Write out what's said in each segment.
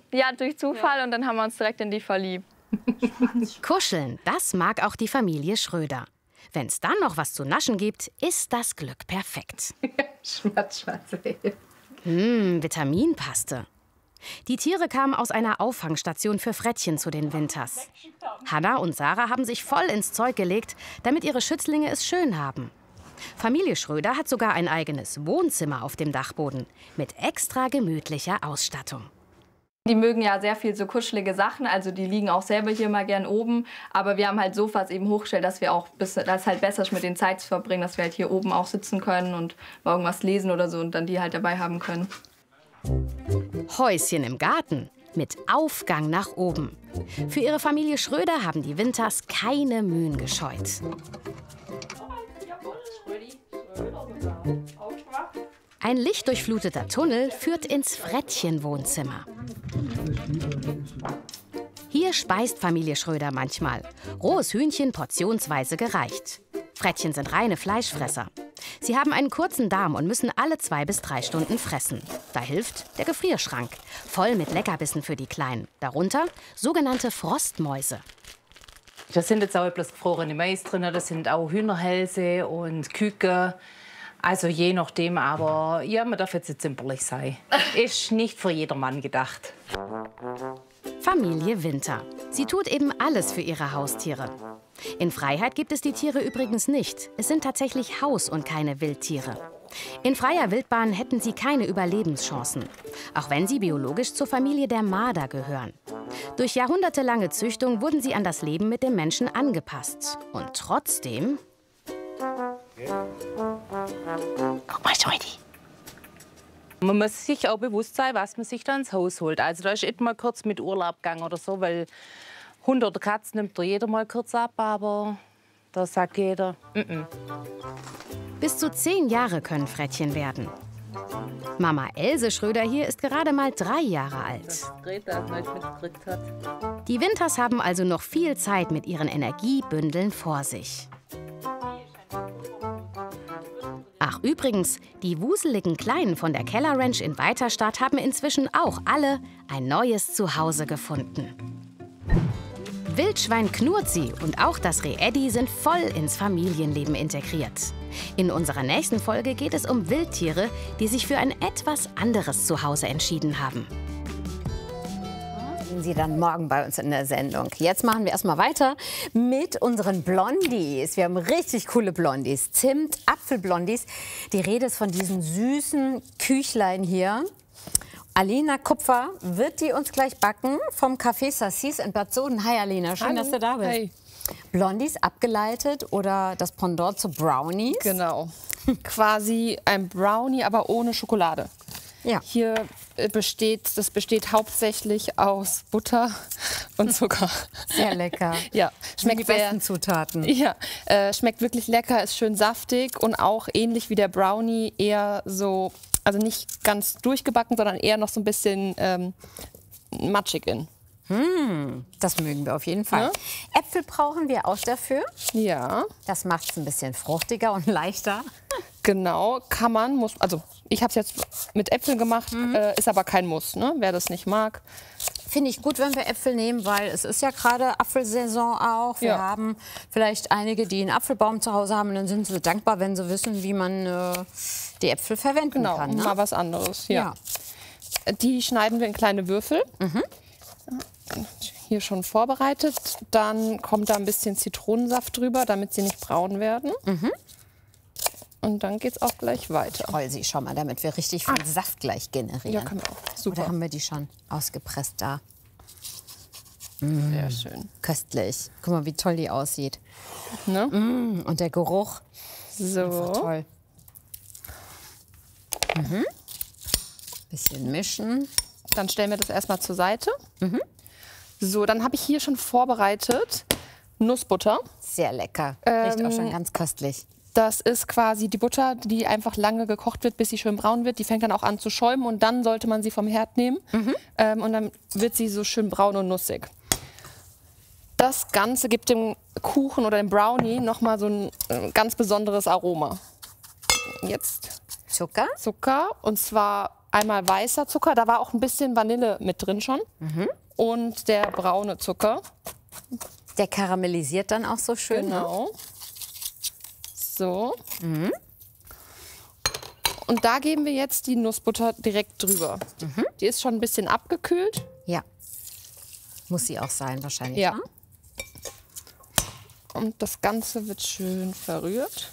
Ja, durch Zufall und dann haben wir uns direkt in die verliebt. Kuscheln, das mag auch die Familie Schröder. Wenn es dann noch was zu naschen gibt, ist das Glück perfekt. Schmatz. Vitaminpaste. Die Tiere kamen aus einer Auffangstation für Frettchen zu den Winters. Hanna und Sarah haben sich voll ins Zeug gelegt, damit ihre Schützlinge es schön haben. Familie Schröder hat sogar ein eigenes Wohnzimmer auf dem Dachboden mit extra gemütlicher Ausstattung. Die mögen ja sehr viel so kuschelige Sachen, also die liegen auch selber hier mal gern oben. Aber wir haben halt Sofas eben hochgestellt, dass wir auch das halt besser ist, mit den Zeit zu verbringen, dass wir halt hier oben auch sitzen können und mal irgendwas lesen oder so und dann die halt dabei haben können. Häuschen im Garten mit Aufgang nach oben. Für ihre Familie Schröder haben die Winters keine Mühen gescheut. Ein lichtdurchfluteter Tunnel führt ins Frettchenwohnzimmer. Hier speist Familie Schröder manchmal. Rohes Hühnchen portionsweise gereicht. Frettchen sind reine Fleischfresser. Sie haben einen kurzen Darm und müssen alle 2 bis 3 Stunden fressen. Da hilft der Gefrierschrank. Voll mit Leckerbissen für die Kleinen. Darunter sogenannte Frostmäuse. Da sind jetzt auch bloß gefrorene Mais drin, das sind auch Hühnerhälse und Küken. Also je nachdem, aber ja, man darf jetzt nicht zimperlich sein. Ist nicht für jedermann gedacht. Familie Winter. Sie tut eben alles für ihre Haustiere. In Freiheit gibt es die Tiere übrigens nicht. Es sind tatsächlich Haus- und keine Wildtiere. In freier Wildbahn hätten sie keine Überlebenschancen, auch wenn sie biologisch zur Familie der Marder gehören. Durch jahrhundertelange Züchtung wurden sie an das Leben mit dem Menschen angepasst. Und trotzdem... Guck mal, Schweidi. Man muss sich auch bewusst sein, was man sich da ins Haus holt. Also da ist nicht mal kurz mit Urlaub gegangen oder so, weil Hund oder Katz nimmt da jeder mal kurz ab, aber da sagt jeder, Bis zu 10 Jahre können Frettchen werden. Mama Else Schröder hier ist gerade mal 3 Jahre alt. Die Winters haben also noch viel Zeit mit ihren Energiebündeln vor sich. Ach übrigens, die wuseligen Kleinen von der Keller Ranch in Weiterstadt haben inzwischen auch alle ein neues Zuhause gefunden. Wildschwein Knurzi und auch das Reh Eddy sind voll ins Familienleben integriert. In unserer nächsten Folge geht es um Wildtiere, die sich für ein etwas anderes Zuhause entschieden haben. Sie dann morgen bei uns in der Sendung. Jetzt machen wir erstmal weiter mit unseren Blondies. Wir haben richtig coole Blondies. Zimt-Apfelblondies. Die Rede ist von diesen süßen Küchlein hier. Alina Kupfer wird die uns gleich backen vom Café Sassis in Bad Soden. Hi Alina, schön, dass du da bist. Hi. Blondies abgeleitet oder das Pendant zu Brownies? Genau. Quasi ein Brownie, aber ohne Schokolade. Ja. Hier besteht hauptsächlich aus Butter und Zucker. Sehr lecker. Ja, Schmeckt die besten Zutaten. Ja, schmeckt wirklich lecker, ist schön saftig und auch ähnlich wie der Brownie eher so, also nicht ganz durchgebacken, sondern eher noch so ein bisschen matschig in. Das mögen wir auf jeden Fall. Ja. Äpfel brauchen wir auch dafür. Ja, Das macht es ein bisschen fruchtiger und leichter. genau. Kann man, muss, also ich habe es jetzt mit Äpfeln gemacht, ist aber kein Muss, ne? Wer das nicht mag. Finde ich gut, wenn wir Äpfel nehmen, weil es ist ja gerade Apfelsaison auch. Wir Ja. haben vielleicht einige, die einen Apfelbaum zu Hause haben und dann sind sie dankbar, wenn sie wissen, wie man die Äpfel verwenden Genau, kann. Ne? mal was anderes. Ja. Ja. Die schneiden wir in kleine Würfel. Hier schon vorbereitet. Dann kommt da ein bisschen Zitronensaft drüber, damit sie nicht braun werden. Und dann geht es auch gleich weiter. Roll schau mal, damit wir richtig viel Saft gleich generieren. Ja, können wir auch. Super. Oder haben wir die schon ausgepresst da? Sehr schön. Köstlich. Guck mal, wie toll die aussieht. Ne? Und der Geruch. So. Einfach toll. Bisschen mischen. Dann stellen wir das erstmal zur Seite. So, dann habe ich hier schon vorbereitet Nussbutter. Sehr lecker. Riecht auch schon ganz köstlich. Das ist quasi die Butter, die einfach lange gekocht wird, bis sie schön braun wird. Die fängt dann auch an zu schäumen und dann sollte man sie vom Herd nehmen. Und dann wird sie so schön braun und nussig. Das Ganze gibt dem Kuchen oder dem Brownie nochmal so ein ganz besonderes Aroma. Jetzt Zucker. Zucker, und zwar einmal weißer Zucker, da war auch ein bisschen Vanille mit drin schon. Und der braune Zucker. Der karamellisiert dann auch so schön. Genau. So. Und da geben wir jetzt die Nussbutter direkt drüber. Die ist schon ein bisschen abgekühlt. Ja. Muss sie auch sein wahrscheinlich. Ja. Ne? Und das Ganze wird schön verrührt.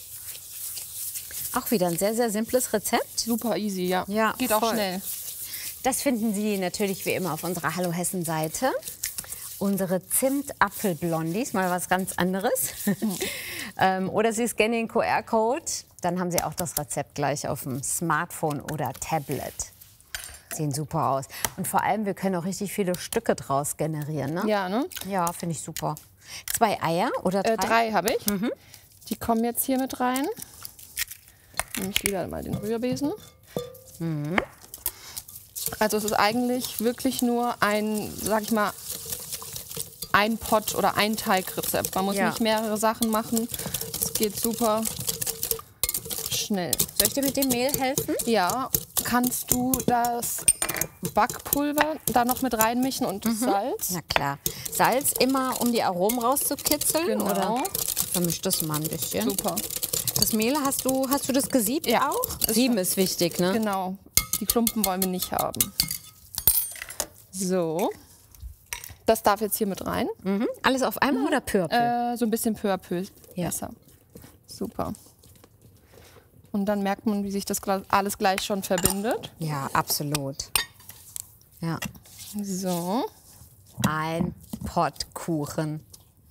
Auch wieder ein sehr, sehr simples Rezept. Super easy, ja. Ja, geht auch voll. schnell. Das finden Sie natürlich wie immer auf unserer Hallo Hessen-Seite. Unsere Zimt-Apfel-Blondies, mal was ganz anderes. Oder Sie scannen den QR-Code, dann haben Sie auch das Rezept gleich auf dem Smartphone oder Tablet. Sehen super aus. Und vor allem, wir können auch richtig viele Stücke draus generieren. Ne? Ja, ne? Ja, finde ich super. 2 Eier oder 3? 3 habe ich. Die kommen jetzt hier mit rein. Nehme ich wieder mal den Rührbesen. Also es ist eigentlich wirklich nur ein, sag ich mal, ein Pot- oder ein Teigrezept. Man muss Ja. nicht mehrere Sachen machen. Es geht super schnell. Soll ich dir mit dem Mehl helfen? Ja, kannst du das Backpulver da noch mit reinmischen und das Salz? Na klar. Salz immer, um die Aromen rauszukitzeln? Genau. Oder vermisch das mal ein bisschen. Super. Das Mehl, hast du das gesiebt Ja. auch? Sieben ist wichtig, ne? Genau. Die Klumpen wollen wir nicht haben. So. Das darf jetzt hier mit rein. Alles auf einmal oder peu à peu? So ein bisschen peu à peu. Ja. Besser. Super. Und dann merkt man, wie sich das alles gleich schon verbindet. Ja, absolut. Ja. So. Ein Pott Kuchen.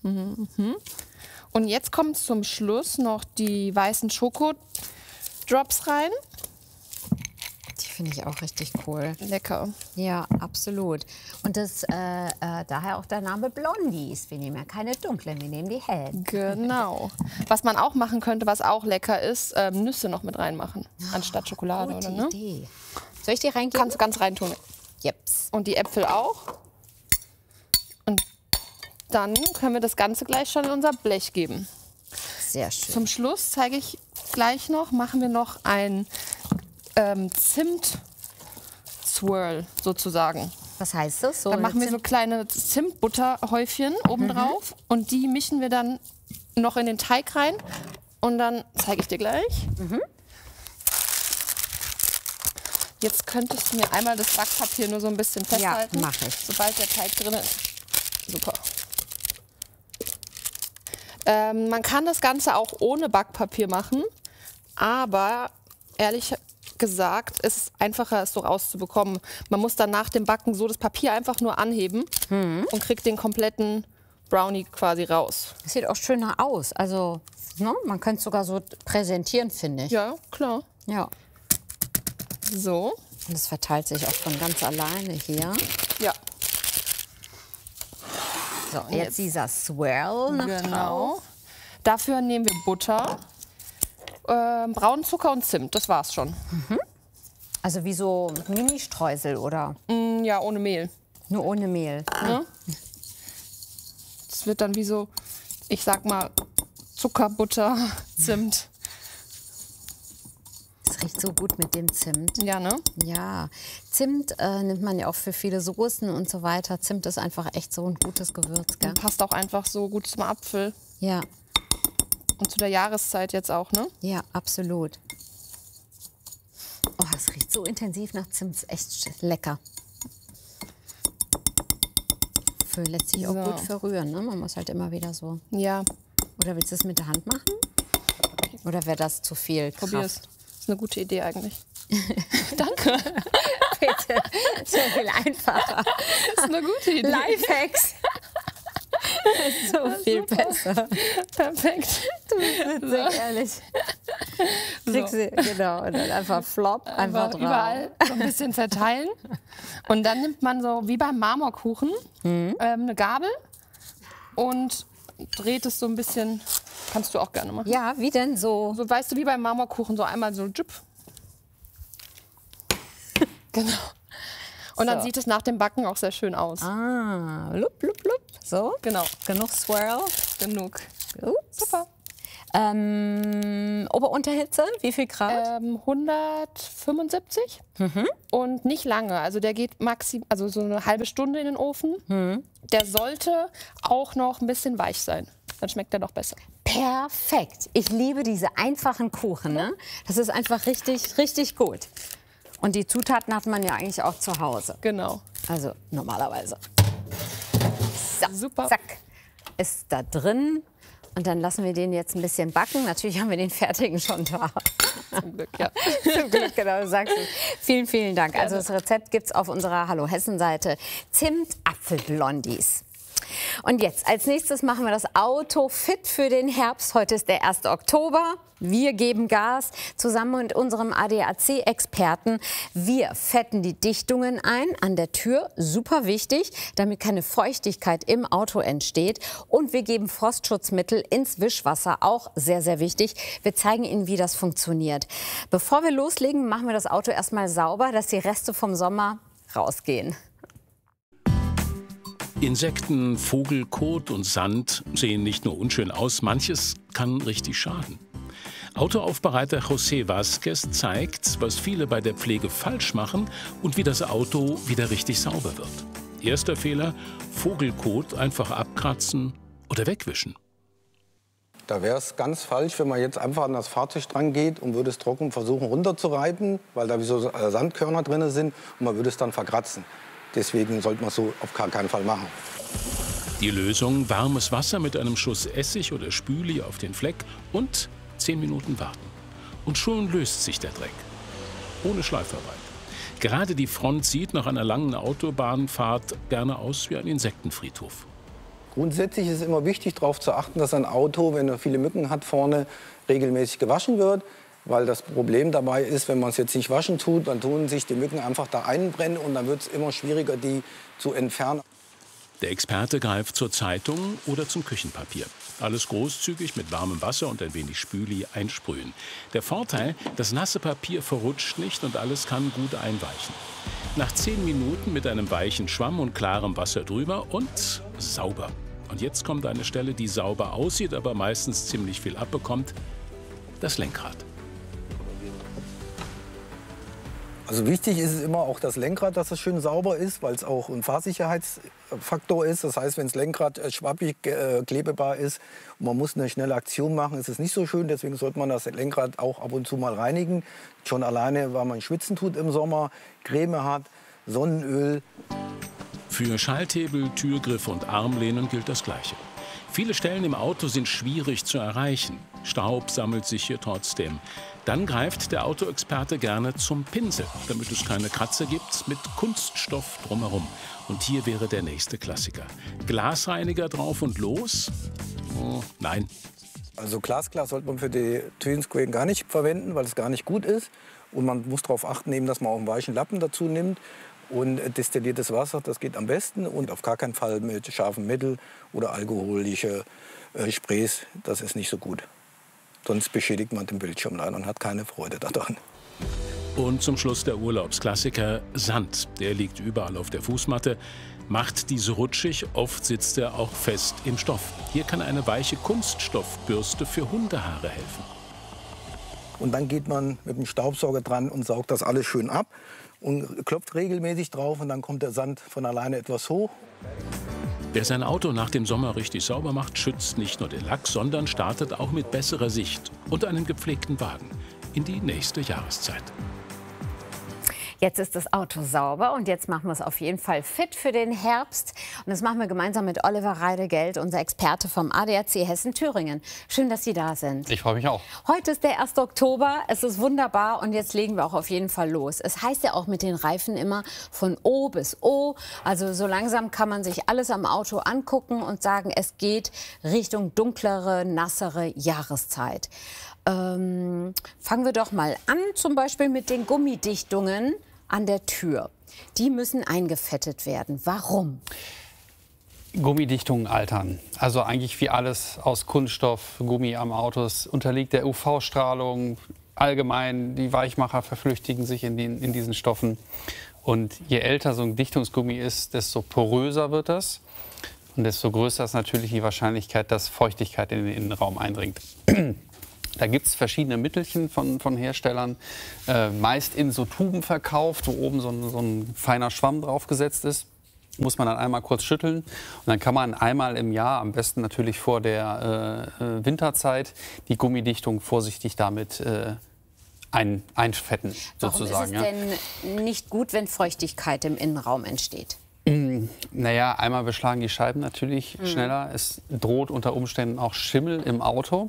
Und jetzt kommt zum Schluss noch die weißen Schokodrops rein. Die finde ich auch richtig cool. Lecker. Ja, absolut. Und das daher auch der Name Blondies. Wir nehmen ja keine dunklen, wir nehmen die hellen. Genau. Was man auch machen könnte, was auch lecker ist, Nüsse noch mit reinmachen, anstatt Schokolade, Gute oder ne? Idee. Soll ich die reingeben? Kannst du ganz reintun. Jeps. Und die Äpfel auch. Und dann können wir das Ganze gleich schon in unser Blech geben. Sehr schön. Zum Schluss zeige ich gleich noch, machen wir noch ein Zimt-Swirl sozusagen. Was heißt das? So Dann machen wir eine so kleine Zimtbutterhäufchen obendrauf und die mischen wir dann noch in den Teig rein und dann zeige ich dir gleich. Jetzt könntest du mir einmal das Backpapier nur so ein bisschen festhalten. mach ich. Sobald der Teig drin ist. Super. Man kann das Ganze auch ohne Backpapier machen, aber ehrlich gesagt, es ist einfacher, es so rauszubekommen. Man muss dann nach dem Backen so das Papier einfach nur anheben und kriegt den kompletten Brownie quasi raus. Das sieht auch schöner aus. Also, ne? Man könnte es sogar so präsentieren, finde ich. Ja, klar. Ja. So. Und es verteilt sich auch von ganz alleine hier. Ja. So, jetzt dieser Swirl noch drauf. Genau. Dafür nehmen wir Butter, braunen Zucker und Zimt. Das war's schon. Also wie so Mini-Streusel oder Ja, ohne Mehl. nur ohne Mehl. Ne? Das wird dann wie so, ich sag mal, Zucker, Butter, Zimt. Es riecht so gut mit dem Zimt. Ja, ne? Ja, Zimt nimmt man ja auch für viele Soßen und so weiter. Zimt ist einfach echt so ein gutes Gewürz, gell? Passt auch einfach so gut zum Apfel Ja, und zu der Jahreszeit jetzt auch, ne? ja, absolut. Oh, es riecht so intensiv nach Zimt. Ist echt lecker. Lässt sich auch So. gut verrühren, ne? Man muss halt immer wieder so. Ja, Oder willst du es mit der Hand machen? Oder wäre das zu viel Kraft? probier's. Ist eine gute Idee eigentlich. Danke. Bitte, so viel einfacher. Ist eine gute Idee. Lifehacks. So viel besser. Perfekt. Sehr ehrlich. Kriegst du, genau, und dann einfach flop, einfach drauf. Überall so ein bisschen verteilen. Und dann nimmt man so wie beim Marmorkuchen eine Gabel und dreht es so ein bisschen. Kannst du auch gerne machen. Ja, wie denn so? So, weißt du, wie beim Marmorkuchen, so einmal so jupp. Genau. Und dann So. sieht es nach dem Backen auch sehr schön aus. Ah, lup, lup, lup. So, Genau, genug Swirl. genug. Ups. Super. Ober-Unterhitze, wie viel Grad? 175 und nicht lange. Also der geht also so eine halbe Stunde in den Ofen. Der sollte auch noch ein bisschen weich sein. Dann schmeckt er noch besser. Perfekt. Ich liebe diese einfachen Kuchen. Ne? Das ist einfach richtig, richtig gut. Und die Zutaten hat man ja eigentlich auch zu Hause. Genau. Also normalerweise. So, Super. Zack. Ist da drin. Und dann lassen wir den jetzt ein bisschen backen. Natürlich haben wir den fertigen schon da. Zum Glück, ja. Zum Glück, genau, du sagst es. Vielen, vielen Dank. Also das Rezept gibt es auf unserer Hallo Hessen-Seite. Zimt-Apfel-Blondies. Und jetzt, als nächstes machen wir das Auto fit für den Herbst. Heute ist der 1. Oktober. Wir geben Gas zusammen mit unserem ADAC-Experten. Wir fetten die Dichtungen ein an der Tür, super wichtig, damit keine Feuchtigkeit im Auto entsteht. Und wir geben Frostschutzmittel ins Wischwasser, auch sehr, sehr wichtig. Wir zeigen Ihnen, wie das funktioniert. Bevor wir loslegen, machen wir das Auto erstmal sauber, dass die Reste vom Sommer rausgehen. Insekten, Vogel, Kot und Sand sehen nicht nur unschön aus, manches kann richtig schaden. Autoaufbereiter José Vázquez zeigt, was viele bei der Pflege falsch machen und wie das Auto wieder richtig sauber wird. Erster Fehler: Vogelkot einfach abkratzen oder wegwischen. Da wäre es ganz falsch, wenn man jetzt einfach an das Fahrzeug dran geht und würde es trocken versuchen runterzureiben, weil da wie so Sandkörner drin sind, und man würde es dann verkratzen. Deswegen sollte man es so auf gar keinen Fall machen. Die Lösung: warmes Wasser mit einem Schuss Essig oder Spüli auf den Fleck und 10 Minuten warten. Und schon löst sich der Dreck. Ohne Schleifarbeit. Gerade die Front sieht nach einer langen Autobahnfahrt gerne aus wie ein Insektenfriedhof. Grundsätzlich ist es immer wichtig, darauf zu achten, dass ein Auto, wenn er viele Mücken hat vorne, regelmäßig gewaschen wird. Weil das Problem dabei ist, wenn man es jetzt nicht waschen tut, dann tun sich die Mücken einfach da einbrennen und dann wird es immer schwieriger, die zu entfernen. Der Experte greift zur Zeitung oder zum Küchenpapier. Alles großzügig mit warmem Wasser und ein wenig Spüli einsprühen. Der Vorteil: das nasse Papier verrutscht nicht und alles kann gut einweichen. Nach 10 Minuten mit einem weichen Schwamm und klarem Wasser drüber und sauber. Und jetzt kommt eine Stelle, die sauber aussieht, aber meistens ziemlich viel abbekommt: das Lenkrad. Also wichtig ist es immer auch das Lenkrad, dass es schön sauber ist, weil es auch ein Fahrsicherheitsfaktor ist. Das heißt, wenn das Lenkrad schwabbig klebebar ist und man muss eine schnelle Aktion machen, ist es nicht so schön. Deswegen sollte man das Lenkrad auch ab und zu mal reinigen. Schon alleine, weil man schwitzen tut im Sommer, Creme hat, Sonnenöl. Für Schalthebel, Türgriff und Armlehnen gilt das Gleiche. Viele Stellen im Auto sind schwierig zu erreichen. Staub sammelt sich hier trotzdem. Dann greift der Autoexperte gerne zum Pinsel, damit es keine Kratzer gibt, mit Kunststoff drumherum. Und hier wäre der nächste Klassiker. Glasreiniger drauf und los? Oh, nein. Also Glasglas sollte man für die Türen gar nicht verwenden, weil es gar nicht gut ist. Und man muss darauf achten, eben, dass man auch einen weichen Lappen dazu nimmt. Und destilliertes Wasser, das geht am besten. Und auf gar keinen Fall mit scharfem Mittel oder alkoholische Sprays, das ist nicht so gut. Sonst beschädigt man den Bildschirm leider und hat keine Freude daran. Und zum Schluss der Urlaubsklassiker: Sand. Der liegt überall auf der Fußmatte, macht diese rutschig, oft sitzt er auch fest im Stoff. Hier kann eine weiche Kunststoffbürste für Hundehaare helfen. Und dann geht man mit dem Staubsauger dran und saugt das alles schön ab und klopft regelmäßig drauf und dann kommt der Sand von alleine etwas hoch. Wer sein Auto nach dem Sommer richtig sauber macht, schützt nicht nur den Lack, sondern startet auch mit besserer Sicht und einem gepflegten Wagen in die nächste Jahreszeit. Jetzt ist das Auto sauber und jetzt machen wir es auf jeden Fall fit für den Herbst. Und das machen wir gemeinsam mit Oliver Reidegeld, unser Experte vom ADAC Hessen-Thüringen. Schön, dass Sie da sind. Ich freue mich auch. Heute ist der 1. Oktober, es ist wunderbar und jetzt legen wir auch auf jeden Fall los. Es heißt ja auch mit den Reifen immer von O bis O. Also so langsam kann man sich alles am Auto angucken und sagen, es geht Richtung dunklere, nassere Jahreszeit. Fangen wir doch mal an, zum Beispiel mit den Gummidichtungen an der Tür. Die müssen eingefettet werden. Warum? Gummidichtungen altern. Also eigentlich wie alles aus Kunststoff, Gummi am Auto. Es unterliegt der UV-Strahlung. Allgemein, die Weichmacher verflüchtigen sich in diesen Stoffen. Und je älter so ein Dichtungsgummi ist, desto poröser wird das. Und desto größer ist natürlich die Wahrscheinlichkeit, dass Feuchtigkeit in den Innenraum eindringt. Da gibt es verschiedene Mittelchen von Herstellern, meist in so Tuben verkauft, wo oben so ein feiner Schwamm draufgesetzt ist. Muss man dann einmal kurz schütteln und dann kann man einmal im Jahr, am besten natürlich vor der Winterzeit, die Gummidichtung vorsichtig damit einfetten, sozusagen. Warum ist es denn nicht gut, wenn Feuchtigkeit im Innenraum entsteht? Naja, einmal beschlagen die Scheiben natürlich schneller. Es droht unter Umständen auch Schimmel im Auto.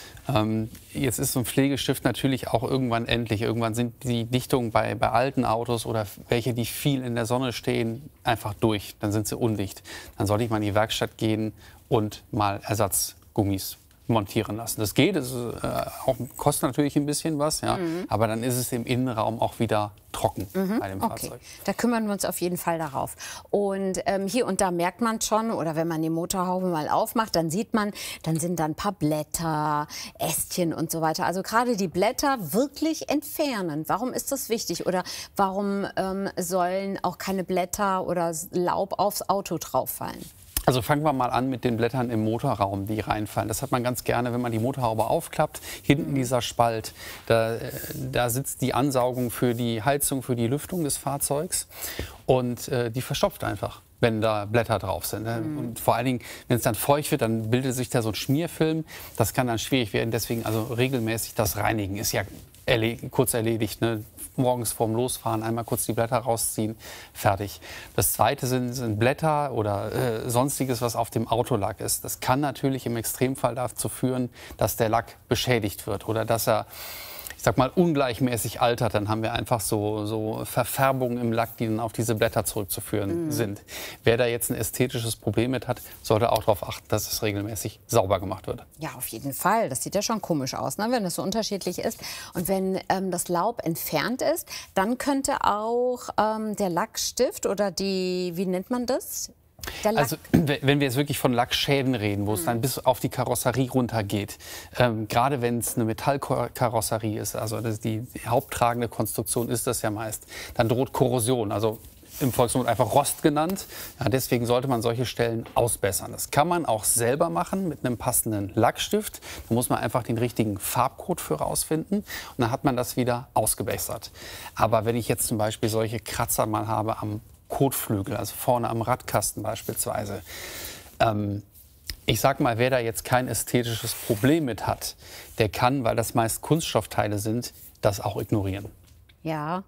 Jetzt ist so ein Pflegestift natürlich auch irgendwann endlich. Irgendwann sind die Dichtungen bei alten Autos oder welche, die viel in der Sonne stehen, einfach durch. Dann sind sie undicht. Dann sollte ich mal in die Werkstatt gehen und mal Ersatzgummis montieren lassen. Das geht, das kostet natürlich ein bisschen was, ja, aber dann ist es im Innenraum auch wieder trocken bei dem Fahrzeug. Da kümmern wir uns auf jeden Fall darauf. Und hier und da merkt man schon, oder wenn man die Motorhaube mal aufmacht, dann sieht man, dann sind da ein paar Blätter, Ästchen und so weiter. Also gerade die Blätter wirklich entfernen. Warum ist das wichtig? Oder warum sollen auch keine Blätter oder Laub aufs Auto drauf fallen? Also fangen wir mal an mit den Blättern im Motorraum, die reinfallen. Das hat man ganz gerne, wenn man die Motorhaube aufklappt. Hinten dieser Spalt, da sitzt die Ansaugung für die Heizung, für die Lüftung des Fahrzeugs. Und die verstopft einfach, wenn da Blätter drauf sind. Und vor allen Dingen, wenn es dann feucht wird, dann bildet sich da so ein Schmierfilm. Das kann dann schwierig werden. Deswegen also regelmäßig das Reinigen ist ja kurz erledigt. Ne? Morgens vorm Losfahren einmal kurz die Blätter rausziehen, fertig. Das Zweite sind Blätter oder Sonstiges, was auf dem Autolack ist. Das kann natürlich im Extremfall dazu führen, dass der Lack beschädigt wird oder dass er, ich sag mal, ungleichmäßig altert. Dann haben wir einfach so Verfärbungen im Lack, die dann auf diese Blätter zurückzuführen sind. Wer da jetzt ein ästhetisches Problem mit hat, sollte auch darauf achten, dass es regelmäßig sauber gemacht wird. Ja, auf jeden Fall. Das sieht ja schon komisch aus, ne? Wenn es so unterschiedlich ist. Und wenn das Laub entfernt ist, dann könnte auch der Lackstift oder wie nennt man das? Also wenn wir jetzt wirklich von Lackschäden reden, wo es dann bis auf die Karosserie runtergeht, gerade wenn es eine Metallkarosserie ist, also die haupttragende Konstruktion ist das ja meist, dann droht Korrosion, also im Volksmund einfach Rost genannt. Ja, deswegen sollte man solche Stellen ausbessern. Das kann man auch selber machen mit einem passenden Lackstift. Da muss man einfach den richtigen Farbcode für rausfinden und dann hat man das wieder ausgebessert. Aber wenn ich jetzt zum Beispiel solche Kratzer mal habe am Kotflügel, also vorne am Radkasten beispielsweise. Ich sag mal, wer da jetzt kein ästhetisches Problem mit hat, der kann, weil das meist Kunststoffteile sind, das auch ignorieren. Ja,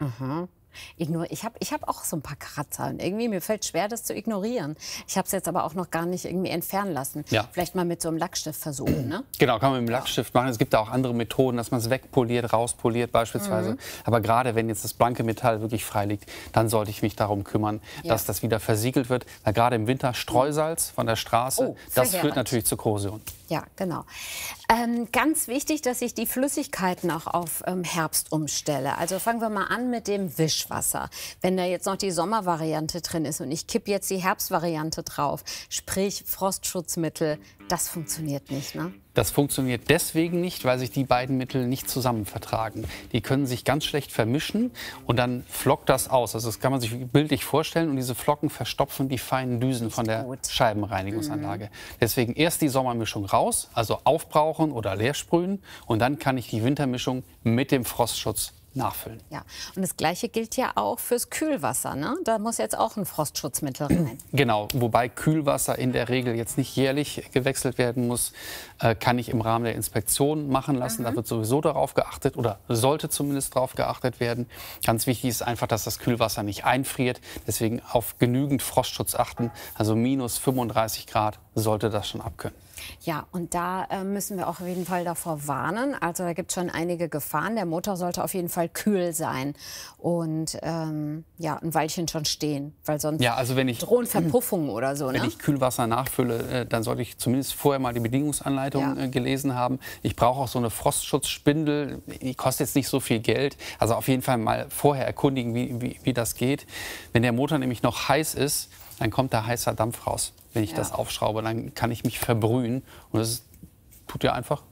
Ich hab auch so ein paar Kratzer und irgendwie mir fällt schwer, das zu ignorieren. Ich habe es jetzt aber auch noch gar nicht irgendwie entfernen lassen. Ja. Vielleicht mal mit so einem Lackstift versuchen, ne? Genau, kann man mit dem Lackstift machen. Es gibt da auch andere Methoden, dass man es wegpoliert, rauspoliert beispielsweise. Aber gerade wenn jetzt das blanke Metall wirklich frei liegt, dann sollte ich mich darum kümmern, dass das wieder versiegelt wird. Weil gerade im Winter Streusalz von der Straße, das führt natürlich zur Korrosion. Ja, genau. Ganz wichtig, dass ich die Flüssigkeiten auch auf Herbst umstelle. Also fangen wir mal an mit dem Wischwasser. Wenn da jetzt noch die Sommervariante drin ist und ich kippe jetzt die Herbstvariante drauf, sprich Frostschutzmittel, das funktioniert nicht, ne? Das funktioniert deswegen nicht, weil sich die beiden Mittel nicht zusammen vertragen. Die können sich ganz schlecht vermischen und dann flockt das aus. Also das kann man sich bildlich vorstellen und diese Flocken verstopfen die feinen Düsen von der Scheibenreinigungsanlage. Deswegen erst die Sommermischung raus, also aufbrauchen oder leer sprühen und dann kann ich die Wintermischung mit dem Frostschutz nachfüllen. Ja, und das Gleiche gilt ja auch fürs Kühlwasser, ne? Da muss jetzt auch ein Frostschutzmittel rein. Genau, wobei Kühlwasser in der Regel jetzt nicht jährlich gewechselt werden muss, kann ich im Rahmen der Inspektion machen lassen. Da wird sowieso darauf geachtet oder sollte zumindest darauf geachtet werden. Ganz wichtig ist einfach, dass das Kühlwasser nicht einfriert. Deswegen auf genügend Frostschutz achten. Also minus 35 Grad sollte das schon abkönnen. Ja, und da müssen wir auch auf jeden Fall davor warnen. Also da gibt es schon einige Gefahren. Der Motor sollte auf jeden Fall kühl sein und ja, ein Weilchen schon stehen, weil sonst also drohen Verpuffungen oder so. Wenn ich Kühlwasser nachfülle, dann sollte ich zumindest vorher mal die Bedienungsanleitung gelesen haben. Ich brauche auch so eine Frostschutzspindel. Die kostet jetzt nicht so viel Geld. Also auf jeden Fall mal vorher erkundigen, wie das geht. Wenn der Motor nämlich noch heiß ist, dann kommt da heißer Dampf raus. Wenn ich das aufschraube, dann kann ich mich verbrühen und das tut ja einfach weh.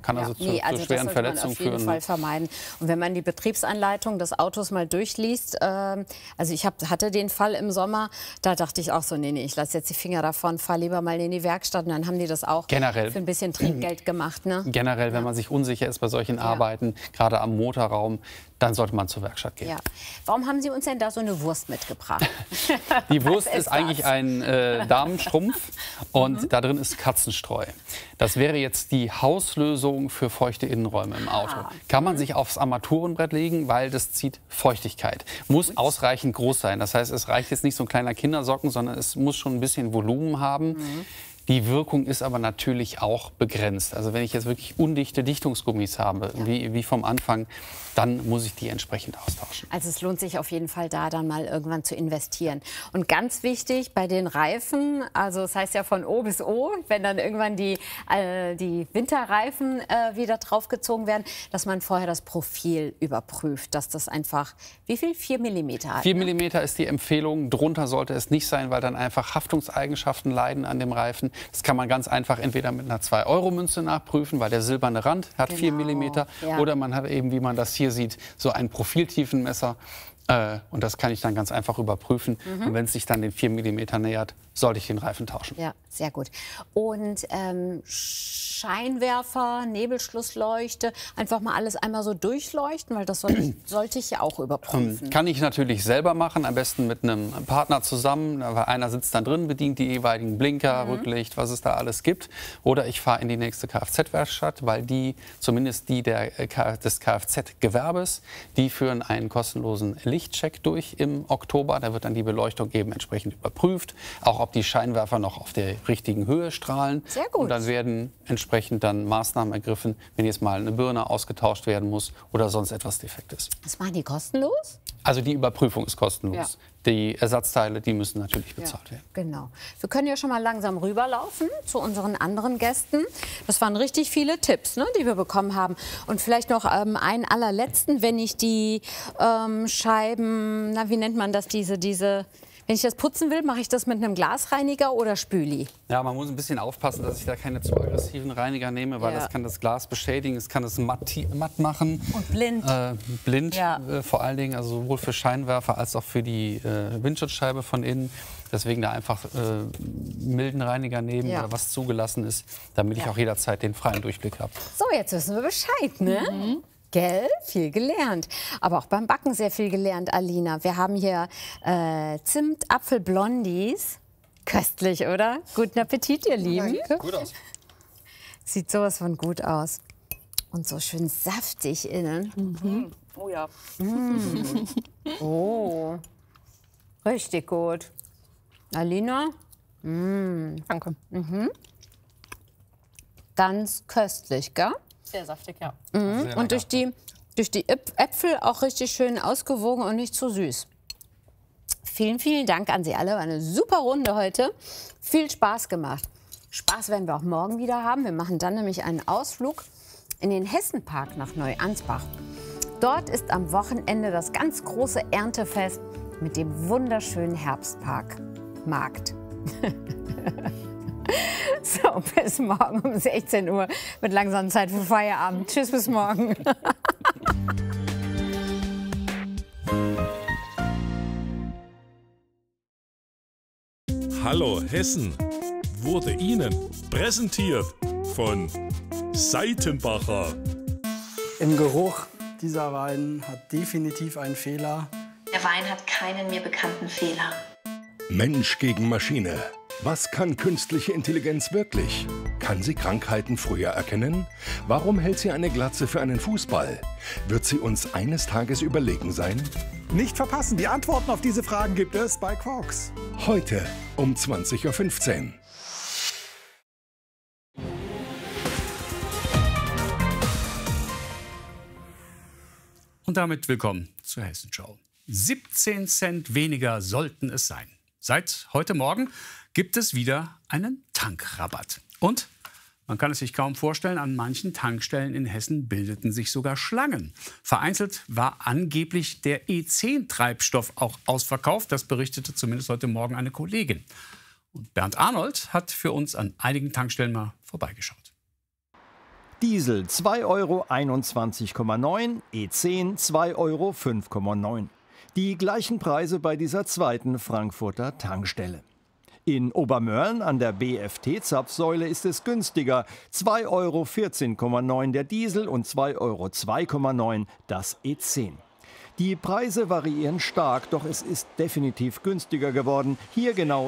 Kann also zu schweren Verletzungen führen. Auf jeden Fall vermeiden. Und wenn man die Betriebsanleitung des Autos mal durchliest, also ich hatte den Fall im Sommer, da dachte ich auch so, nee, ich lasse jetzt die Finger davon, fahre lieber mal in die Werkstatt. Und dann haben die das auch generell für ein bisschen Trinkgeld gemacht. Ne? Generell, wenn man sich unsicher ist bei solchen Arbeiten, gerade am Motorraum, dann sollte man zur Werkstatt gehen. Ja. Warum haben Sie uns denn da so eine Wurst mitgebracht? Die Wurst ist eigentlich ein Damenstrumpf und da drin ist Katzenstreu. Das wäre jetzt die Hauslösung für feuchte Innenräume im Auto. Kann man sich aufs Armaturenbrett legen, weil das zieht Feuchtigkeit. Muss ausreichend groß sein. Das heißt, es reicht jetzt nicht so ein kleiner Kindersocken, sondern es muss schon ein bisschen Volumen haben. Die Wirkung ist aber natürlich auch begrenzt. Also wenn ich jetzt wirklich undichte Dichtungsgummis habe, wie vom Anfang, dann muss ich die entsprechend austauschen. Also es lohnt sich auf jeden Fall da dann mal irgendwann zu investieren. Und ganz wichtig bei den Reifen, also es heißt ja von O bis O, wenn dann irgendwann die Winterreifen wieder draufgezogen werden, dass man vorher das Profil überprüft, dass das einfach, wie viel? 4 mm hat. 4 mm ist die Empfehlung, drunter sollte es nicht sein, weil dann einfach Haftungseigenschaften leiden an dem Reifen. Das kann man ganz einfach entweder mit einer 2-Euro-Münze nachprüfen, weil der silberne Rand hat 4 mm. Oder man hat eben, wie man das hier sieht, so ein Profiltiefenmesser. Und das kann ich dann ganz einfach überprüfen. Und wenn es sich dann den 4 mm nähert, sollte ich den Reifen tauschen. Ja, sehr gut. Und Scheinwerfer, Nebelschlussleuchte, einfach mal alles einmal so durchleuchten, weil das sollte ich ja auch überprüfen. Kann ich natürlich selber machen, am besten mit einem Partner zusammen. Einer sitzt dann drin, bedient die jeweiligen Blinker, Rücklicht, was es da alles gibt. Oder ich fahre in die nächste Kfz-Werkstatt, weil die, zumindest die des Kfz-Gewerbes, die führen einen kostenlosen Lichtcheck durch im Oktober. Da wird dann die Beleuchtung eben entsprechend überprüft, auch ob die Scheinwerfer noch auf der richtigen Höhe strahlen. Sehr gut. Und dann werden entsprechend dann Maßnahmen ergriffen, wenn jetzt mal eine Birne ausgetauscht werden muss oder sonst etwas defekt ist. Das machen die kostenlos? Also die Überprüfung ist kostenlos. Ja. Die Ersatzteile, die müssen natürlich bezahlt werden. Genau. Wir können ja schon mal langsam rüberlaufen zu unseren anderen Gästen. Das waren richtig viele Tipps, ne, die wir bekommen haben. Und vielleicht noch einen allerletzten, wenn ich die Scheiben, na, wie nennt man das, wenn ich das putzen will, mache ich das mit einem Glasreiniger oder Spüli? Ja, man muss ein bisschen aufpassen, dass ich da keine zu aggressiven Reiniger nehme, weil das kann das Glas beschädigen, es kann es matt machen. Und blind. Blind vor allen Dingen, also sowohl für Scheinwerfer als auch für die Windschutzscheibe von innen. Deswegen da einfach milden Reiniger nehmen oder was zugelassen ist, damit ich auch jederzeit den freien Durchblick habe. So, jetzt wissen wir Bescheid, ne? Gell? Viel gelernt. Aber auch beim Backen sehr viel gelernt, Alina. Wir haben hier Zimt-Apfel-Blondies. Köstlich, oder? Guten Appetit, ihr Lieben. Danke. Gut aus. Sieht sowas von gut aus. Und so schön saftig innen. Oh ja. Oh. Richtig gut. Alina? Danke. Ganz köstlich, gell? Sehr saftig, ja. Und durch die Äpfel auch richtig schön ausgewogen und nicht zu süß. Vielen, vielen Dank an Sie alle. War eine super Runde heute. Viel Spaß gemacht. Spaß werden wir auch morgen wieder haben. Wir machen dann nämlich einen Ausflug in den Hessenpark nach Neuansbach. Dort ist am Wochenende das ganz große Erntefest mit dem wunderschönen Herbstpark-Markt. So, bis morgen um 16 Uhr. Wird langsam Zeit für Feierabend. Tschüss, bis morgen. Hallo Hessen wurde Ihnen präsentiert von Seitenbacher. Im Geruch dieser Wein hat definitiv einen Fehler. Der Wein hat keinen mir bekannten Fehler. Mensch gegen Maschine. Was kann künstliche Intelligenz wirklich? Kann sie Krankheiten früher erkennen? Warum hält sie eine Glatze für einen Fußball? Wird sie uns eines Tages überlegen sein? Nicht verpassen, die Antworten auf diese Fragen gibt es bei Quarks. Heute um 20:15 Uhr. Und damit willkommen zur Hessenschau. 17 Cent weniger sollten es sein. Seit heute Morgen gibt es wieder einen Tankrabatt. Und man kann es sich kaum vorstellen, an manchen Tankstellen in Hessen bildeten sich sogar Schlangen. Vereinzelt war angeblich der E10-Treibstoff auch ausverkauft. Das berichtete zumindest heute Morgen eine Kollegin. Und Bernd Arnold hat für uns an einigen Tankstellen mal vorbeigeschaut. Diesel 2,21,9 €, E10 2,05,9 €. Die gleichen Preise bei dieser zweiten Frankfurter Tankstelle. In Obermörlen an der BFT-Zapfsäule ist es günstiger. 2,14,9 € der Diesel und 2,02,9 € das E10. Die Preise variieren stark, doch es ist definitiv günstiger geworden. Hier genau